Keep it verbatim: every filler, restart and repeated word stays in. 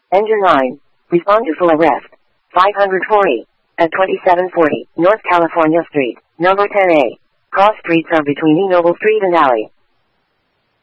Engine nine. Respond to full arrest. five forty. At twenty-seven forty North California Street, number ten A. Cross streets are between E. Noble Street and Alley.